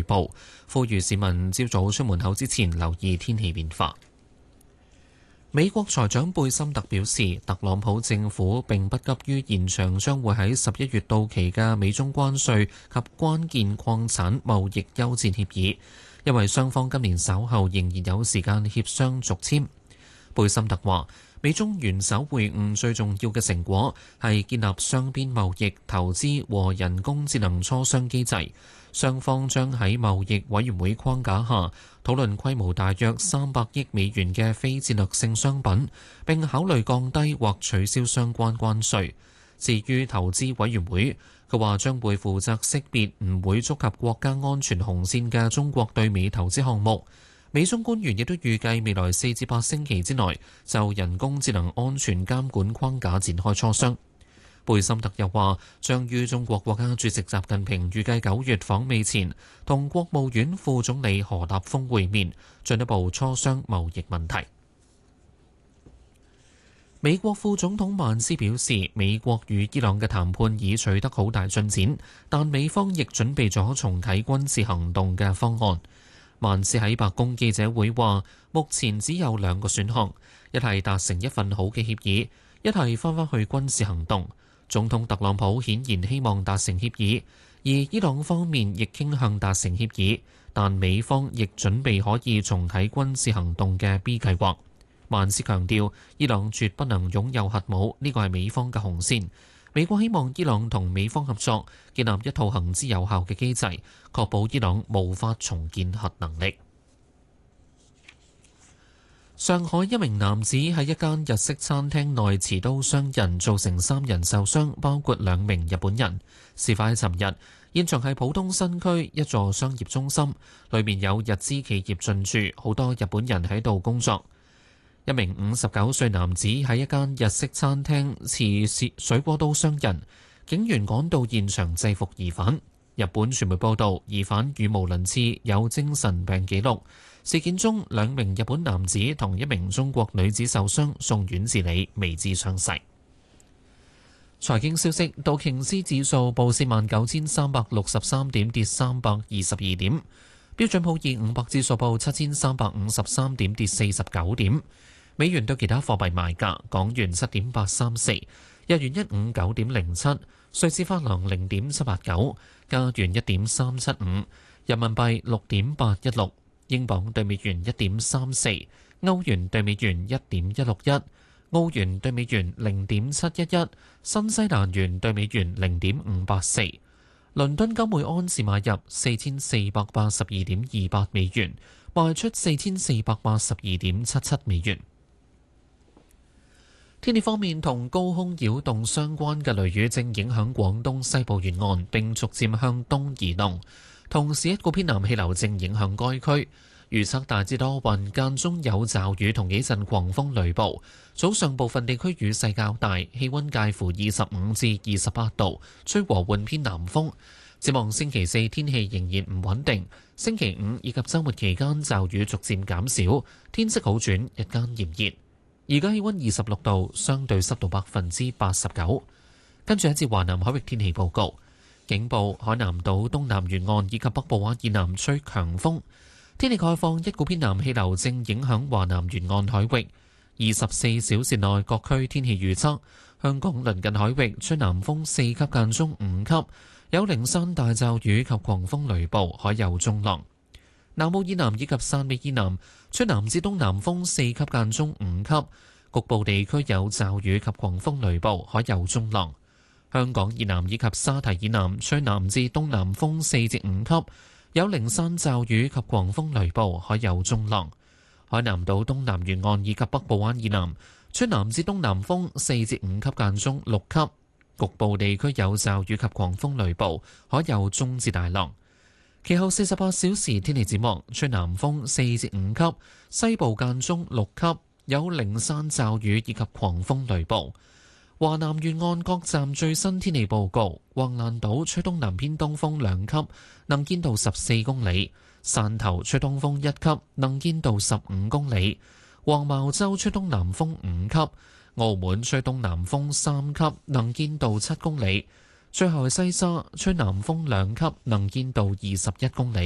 雷暴，呼籲市民朝早出門口之前留意天氣變化。美國財長貝森特表示，特朗普政府並不急於延長將會喺11月到期嘅美中關稅及關鍵礦產貿易休戰協議，因為雙方今年稍後仍然有時間協商續簽。貝森特話，美中元首會晤最重要嘅成果係建立雙邊貿易、投資和人工智能磋商機制。雙方將喺貿易委員會框架下討論規模大約300億美元嘅非戰略性商品，並考慮降低或取消相關關稅。至於投資委員會，佢話將會負責識別唔會觸及國家安全紅線嘅中國對美投資項目。美中官員亦都預計未來4至8星期之內就人工智能安全監管框架展開磋商。貝森特又話，將於中國國家主席習近平預計9月訪美前，同國務院副總理何立峰會面，進一步磋商貿易問題。美國副總統曼斯表示，美國與伊朗嘅談判已取得好大進展，但美方亦準備咗重啟軍事行動嘅方案。曼斯喺白宮記者會話，目前只有2個選項，一係達成一份好嘅協議，一係返去軍事行動。總統特朗普顯然希望達成協議，而伊朗方面亦傾向達成協議，但美方亦準備可以重啟軍事行動嘅 B 計劃。曼斯強調，伊朗絕不能擁有核武，呢個係美方嘅紅線。美國希望伊朗同美方合作，建立一套行之有效嘅機制，確保伊朗無法重建核能力。上海一名男子喺一間日式餐廳內持刀傷人，造成3人受傷，包括2名日本人。事發喺尋日，現場係浦東新區一座商業中心，裏面有日資企業進駐，好多日本人喺度工作。一名59歲男子喺一間日式餐廳持水果刀傷人，警員趕到現場制服疑犯。日本傳媒報道，疑犯語無倫次，有精神病記錄。事件中2名日本男子同1名中國女子受傷，送院治理，未知傷勢。財經消息，道瓊斯指數報49,363點，跌322點；標準普爾500指數報7,353點，跌49點。美元對其他貨幣賣價：港元7.834，日元159.07，瑞士法郎0.789，加元1.375，人民幣6.816。英鎊對美元1.34，歐元對美元1.161，澳元對美元0.711，新西蘭元對美元0.584。倫敦金每安士買入4482.28美元，賣出4482.77美元。天氣方面，同高空擾動相關嘅雷雨正影響廣東西部沿岸，並逐漸向東移動。同時，一股偏南氣流正影響該區，預測大致多雲，間中有驟雨同幾陣狂風雷暴。早上部分地區雨勢較大，氣溫介乎25至28度，吹和緩偏南風。展望星期4天氣仍然唔穩定，星期5以及週末期間驟雨逐漸減少，天色好轉，日間炎熱。而家氣溫26度，相對濕度89%。跟住一節華南海域天氣報告。警報：海南島東南沿岸以及北部灣以南吹強風。天氣概況：一股偏南氣流正影響華南沿岸海域。24小時內各區天氣預測：香港鄰近海域吹南風4級間中5級，有零散大驟雨及狂風雷暴，海有中浪。南澳以南以及汕尾以南吹南至東南風4級間中5級，局部地區有驟雨及狂風雷暴，海有中浪。香港以南以及沙堤以南吹南至東南風4至5級，有零散驟雨及狂風雷暴，海有中浪。海南島東南沿岸以及北部灣以南吹南至東南風4至5級間中6級，局部地區有驟雨及狂風雷暴，海有中至大浪。其後48小時天氣展望，吹南風4至5級，西部間中6級，有零散驟雨以及狂風雷暴。華南沿岸各站最新天氣報告：橫瀾島吹東南偏東風2級，能見度14公里；汕頭吹東風1級，能見度15公里；黃茅洲吹東南風5級；澳門吹東南風3級，能見度7公里；最後係西沙吹南風2級，能見度21公里。